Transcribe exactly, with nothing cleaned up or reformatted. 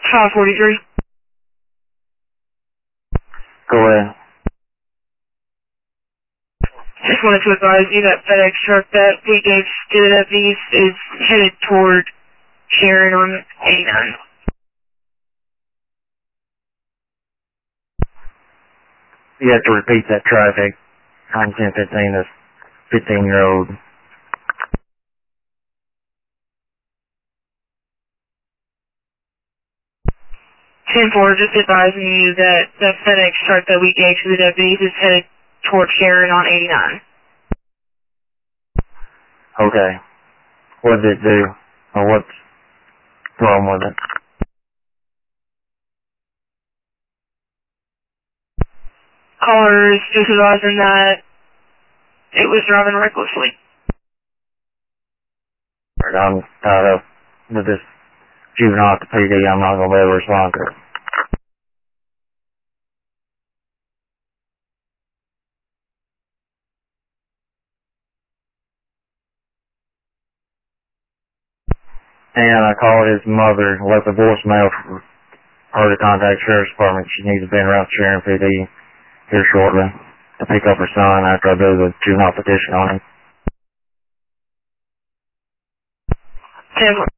five forty-three. Go ahead. Just wanted to advise you that FedEx truck that we gave to the deputies is headed toward Sharon on eighty-nine. You have to repeat that traffic. nine ten fifteen is fifteen-year-old. ten four, just advising you that the FedEx truck that we gave to the deputies is headed toward Sharon on eighty-nine. Okay. What did it do? Or what's wrong with it? Caller is just advising that it was driving recklessly. I'm tied up with this juvenile at the P D. I'm not going to be able to respond to it. And I called his mother, left a voicemail for her to contact Sheriff's Department. She needs to be around Sharon P D here shortly to pick up her son after I do the juvenile petition on him. ten four.